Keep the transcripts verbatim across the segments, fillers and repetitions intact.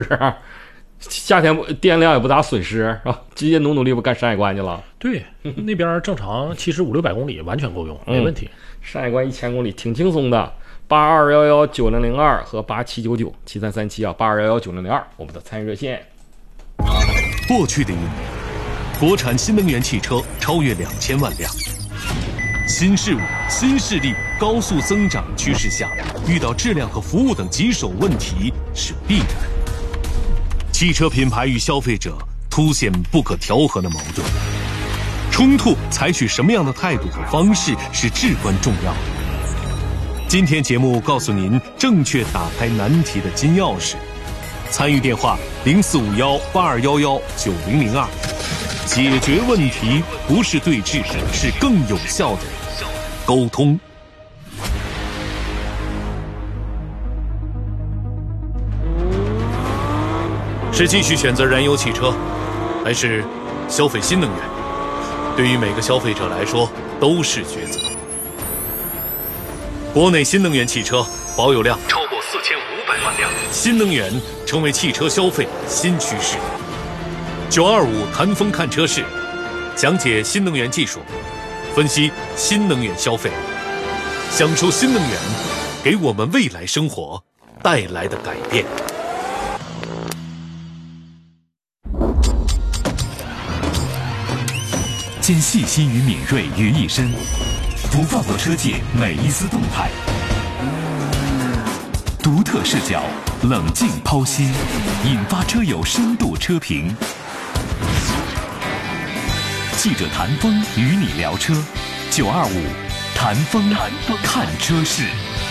是吧？夏天电量也不咋损失，是吧？直接努努力不干山海关去了。 对，那边正常其实五六百公里完全够用，没问题。 嗯、山海关一千公里挺轻松的。八二幺幺九零零二和八七九九七三三七啊，八二幺幺九零零二，我们的参与热线。 过去的一年，国产新能源汽车超越两千万辆。新事物、新势力高速增长趋势下，遇到质量和服务等棘手问题是必然。汽车品牌与消费者凸显不可调和的矛盾，冲突采取什么样的态度和方式是至关重要的。今天节目告诉您正确打开难题的金钥匙，参与电话零四五幺八二幺幺九零零二，解决问题不是对峙，是更有效的沟通。是继续选择燃油汽车，还是消费新能源？对于每个消费者来说都是抉择。国内新能源汽车保有量超过四千五百万辆，新能源成为汽车消费新趋势。九二五谈风看车市，讲解新能源技术，分析新能源消费，享受新能源给我们未来生活带来的改变。 将细心与敏锐于一身，不放过车界每一丝动态，独特视角，冷静剖析，引发车友深度车评。记者谭峰与你聊车，九二五谭峰看车市。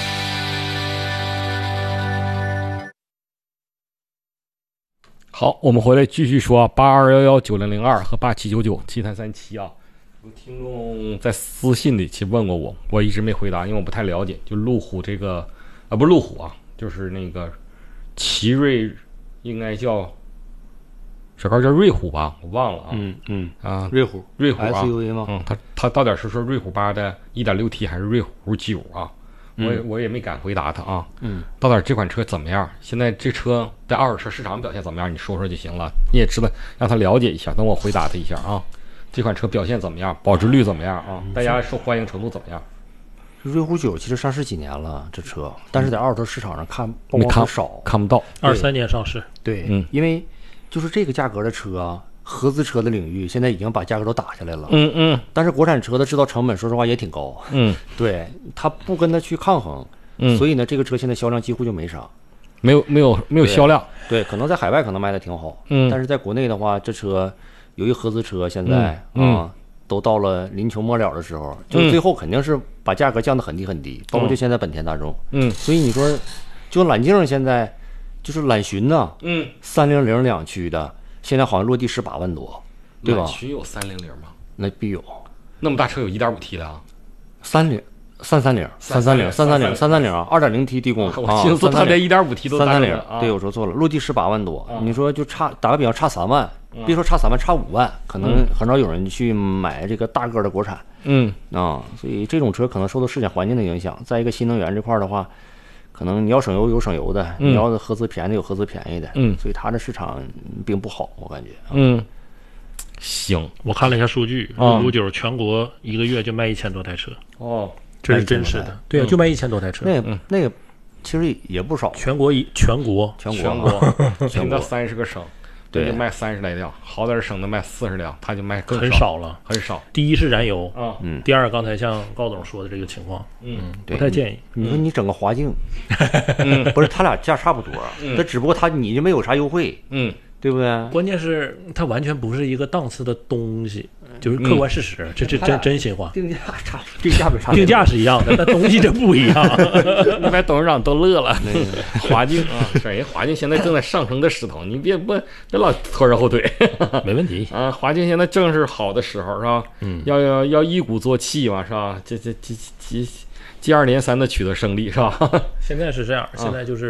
好，我们回来继续说八二幺幺九零零二和八七九九七三三七啊。有听众在私信里去问过我，我一直没回答，因为我不太了解。就路虎这个啊，不是路虎啊，就是那个奇瑞，应该叫小高叫瑞虎吧，我忘了啊。 嗯嗯啊， 瑞虎瑞虎啊 S U V 吗？ 嗯，他他到底是说瑞虎八的 一点六 T 还是瑞虎九啊？我也我也没敢回答他啊。 嗯， 到底这款车怎么样？现在这车在二手车市场表现怎么样？你说说就行了。你也知道，让他了解一下。等我回答他一下啊。这款车表现怎么样？保值率怎么样啊？大家受欢迎程度怎么样？ 瑞虎九其实上市几年了，这车，但是在二手车市场上看曝光很少， 看不到。 二三年上市， 对， 嗯， 因为就是这个价格的车，合资车的领域现在已经把价格都打下来了， 嗯嗯。 但是国产车的制造成本，说实话也挺高， 嗯， 对，它不跟它去抗衡， 嗯， 所以呢，这个车现在销量几乎就没啥， 没有没有没有销量， 对，可能在海外可能卖的挺好， 嗯， 但是在国内的话，这车由于合资车现在啊、 嗯嗯、都到了临穷末了的时候，就是最后肯定是把价格降得很低很低，包括就现在本田大众， 嗯， 所以你说就揽境现在就是揽巡呐， 嗯， 三零零两驱的现在好像落地十八万多，对吧？ 揽巡有三零零吗？ 那必有， 那么大车有 一点五 T 的啊？ 三零。三三零，三三零，三三零，三三零啊，二点零 T 低功， 我寻思他这 一点五 T 都三三零， 啊， 对，我说错了，落地十八万多， 啊、 你说就差，打个比方差三万，嗯、别说差三万，差五万，可能很少有人去买这个大个的国产， 嗯啊，所以这种车可能受到市场环境的影响。再一个新能源这块的话，可能你要省油有省油的， 嗯、 你要合资便宜的有合资便宜的， 嗯， 所以它的市场并不好，我感觉， 嗯。行， 我看了一下数据，路虎九全国一个月就卖一千多台车， 哦。 这是真实的，对啊，就卖一千多台车。 那个那个其实也不少， 全国一全国全国国全国三十个省， 对， 就卖三十来辆，好点省能卖四十辆，他就卖更很少了， 很少。 第一是燃油啊， 嗯， 第二刚才像高总说的这个情况， 嗯， 不太建议。 你说你整个华境， 嗯， 不是他俩价差不多，他只不过他你就没有啥优惠， 嗯。 对不对？ 关键是它完全不是一个档次的东西，就是客观事实， 嗯、 这这真真心话。 定价差，定价没差， 定价是一样的，但东西这不一样。 那边董事长都乐了。华境啊，谁？华境现在正在上升的势头，你别不别老拖着后腿。 没问题啊，华境现在正是好的时候，是吧？ 嗯， 要要要一鼓作气嘛，是吧？这这这这接二连三的取得胜利，是吧？ 现在是这样，现在就是。啊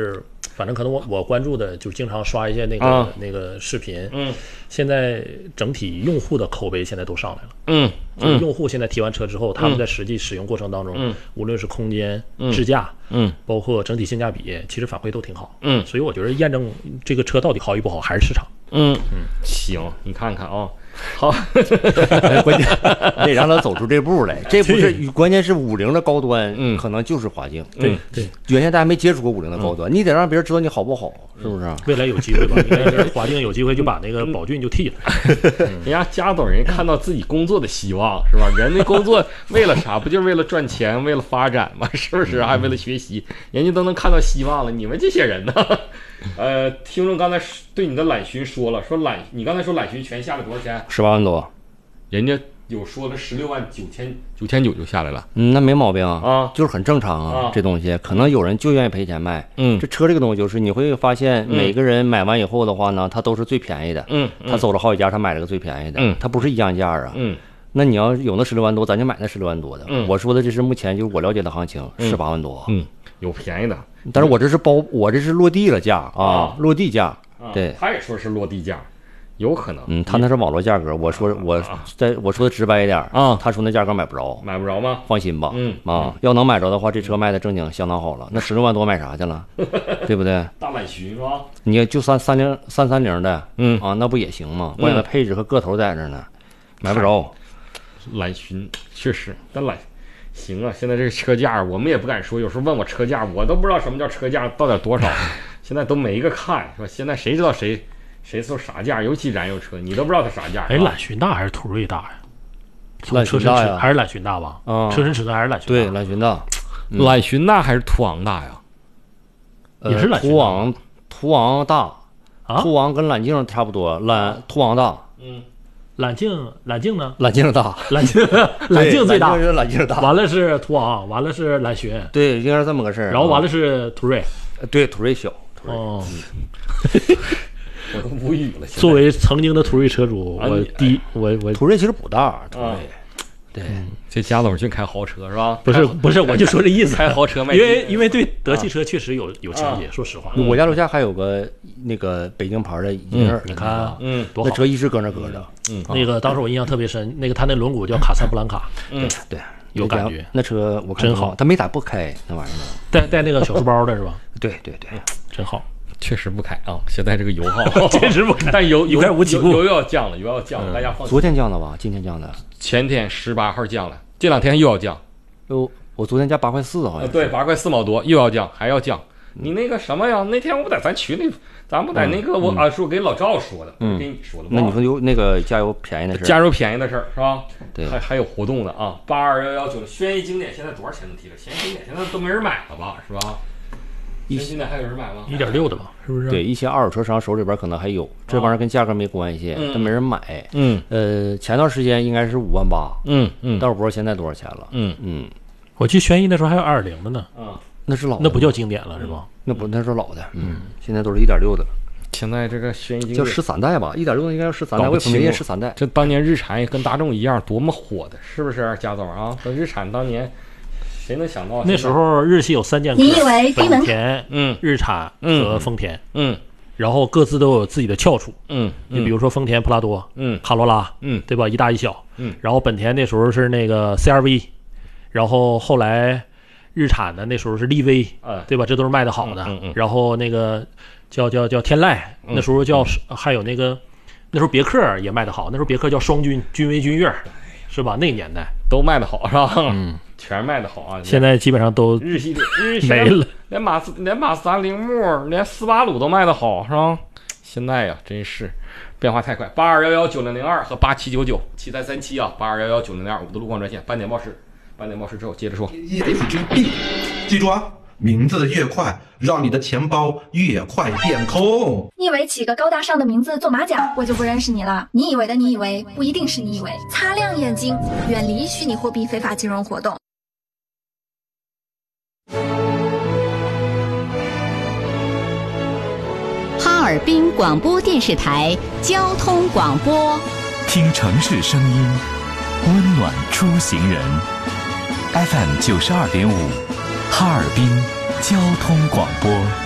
反正可能我我关注的就经常刷一些那个、 啊、 那个视频， 嗯， 现在整体用户的口碑现在都上来了， 嗯， 就是用户现在提完车之后，他们在实际使用过程当中， 嗯， 无论是空间、智驾， 嗯， 包括整体性价比，其实反馈都挺好， 嗯， 所以我觉得验证这个车到底好与不好还是市场， 嗯嗯，行，你看看啊。好， 关键得让他走出这步来。这不是关键是五菱的高端， 嗯， 可能就是华境。 对对， 原先大家没接触过五菱的高端，你得让别人知道你好不好，是不是？ 未来有机会吧？应该是华境有机会就把那个宝骏就替了。 人家贾总人看到自己工作的希望是吧？人家工作为了啥？不就是为了赚钱，为了发展吗？是不是？还为了学习，人家都能看到希望了。你们这些人呢？呃，听众刚才对你的揽巡说了，说揽你刚才说揽巡全下来多少钱？ 十八万多， 人家有说的十六万九千九千九就下来了。 嗯，那没毛病啊， 就是很正常啊。 啊这东西可能有人就愿意赔钱卖。 嗯， 这车这个东西就是你会发现，每个人买完以后的话呢，他都是最便宜的。 嗯， 他走了好几家，他买了个最便宜的。 嗯， 他不是一样价啊。 嗯。 那你要有那十六万多，咱就买那十六万多的。 嗯， 我说的这是目前就是我了解的行情，十八万多。 嗯，有便宜的， 但是我这是包，我这是落地了价啊，落地价。对， 他也说是落地价，有可能。 嗯，他那是网络价格，我说我在我说的直白一点啊， 他说那价格买不着， 买不着吗？ 放心吧。 嗯啊，要能买着的话，这车卖的正经相当好了。那十六万多买啥去了？对不对？ 大揽巡是吧？ 你就三三零三三零的， 嗯啊，那不也行吗？关键配置和个头在这呢，买不着。 揽巡确实，但揽行啊，现在这个车价我们也不敢说，有时候问我车价，我都不知道什么叫车价到底多少，现在都没一个看，是吧？现在谁知道谁谁说啥价？尤其燃油车，你都不知道它啥价。 哎，揽巡大还是途锐大呀？ 揽巡大呀， 还是揽巡大吧？ 啊， 车身尺寸还是揽巡大。 对，揽巡大， 揽巡大还是途昂大呀？ 也是揽巡大。 途昂，途昂大， 啊， 途昂跟揽境差不多，揽途昂大。 嗯。 揽境，揽境呢？ 揽境大， 揽境，揽境最大， 揽境大。 完了是途昂，完了是揽巡， 对，应该是这么个事儿。 然后完了是途锐， 对，途锐小。 哦， 我都无语了。 作为曾经的途锐车主，我第我我途锐其实不大，途锐。对， 这贾总净开豪车是吧？ 不是不是，我就说这意思， 开豪车卖。 因为因为对德系车确实有有情节，说实话。 我家楼下还有个那个北京牌的银耳， 你看， 嗯， 多好， 那车一直搁那搁着。 嗯，那个当时我印象特别深，那个他那轮毂叫卡萨布兰卡， 嗯， 对， 有感觉。 那车我看真好， 他没咋不开那玩意儿， 带带那个小书包的是吧？ 对对对， 真好。 确实不开啊！现在这个油耗确实不开， 但油油开无起步， 油要降了，油要降了，大家放心。 昨天降的吧？今天降的？ 前天十八号降了，这两天又要降。 哟，我昨天加八块四，好像对，八块四毛多，又要降，还要降。你那个什么呀？那天我不在咱群里，咱不在那个我啊，说给老赵说的， 嗯， 给你说的。 那你说有那个加油便宜的事， 加油便宜的事儿是吧？ 对， 还还有活动的啊，八二幺幺九，轩逸经典现在多少钱能提了？轩逸经典现在都没人买了吧，是吧？轩逸经典还有人买吗？ 一点六的吧，是不是？ 对，一些二手车商手里边可能还有，这玩意儿跟价格没关系，但没人买。 嗯， 呃，前段时间应该是五万八， 嗯嗯， 但我不知道现在多少钱了。 嗯嗯， 我记得轩逸那时候还有二点零的呢。 啊， 那是老的， 那不叫经典了是吧？ 那不那是老的，嗯，现在都是一点六的。 现在这个轩逸经典叫十三代吧，一点六的应该叫十三代，为什么人家十三代？ 这当年日产也跟大众一样，多么火的，是不是，贾总啊？跟日产当年。谁能想到那时候日系有三剑客， 你以为本田、 嗯、 日产和丰田， 嗯， 然后各自都有自己的翘楚， 嗯， 你比如说丰田普拉多， 嗯， 卡罗拉， 嗯， 对吧？一大一小， 嗯， 然后本田那时候是那个 C R V， 然后后来日产的那时候是力威， 啊， 对吧？这都是卖的好的， 嗯嗯， 然后那个叫叫叫天籁，那时候叫还有那个那时候别克也卖的好，那时候别克叫双君，君威君越，是吧？那个年代都卖的好是吧？ 嗯。 全卖的好啊！ 现在基本上都日系的日系没了， 连马自连马自达铃木、连斯巴鲁都卖的好，是吧？现在呀，真是变化太快。八二幺幺九零零二和八七九九七三三七啊，八二幺幺九零零二，我们的路况专线，半点报时，半点报时之后接着说。 E H G B， 记住啊，名字越快，让你的钱包越快变空。 你以为起个高大上的名字做马甲，我就不认识你了？你以为的你以为，不一定是你以为。擦亮眼睛，远离虚拟货币非法金融活动。 哈尔滨广播电视台交通广播， 听城市声音，温暖出行人。F M 九十二点五，哈尔滨交通广播。